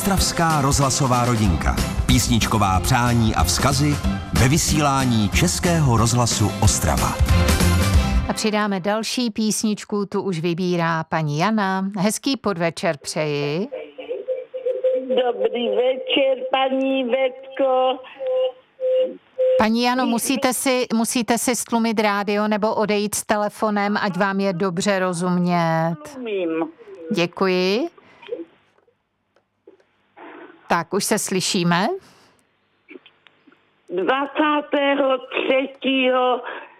Ostravská rozhlasová rodinka. Písničková přání a vzkazy ve vysílání Českého rozhlasu Ostrava. A přidáme další písničku, tu už vybírá paní Jana. Hezký podvečer přeji. Dobrý večer, paní Vetko. Paní Jano, musíte si stlumit rádio nebo odejít s telefonem, ať vám je dobře rozumět. Umím. Děkuji. Tak, už se slyšíme. 23.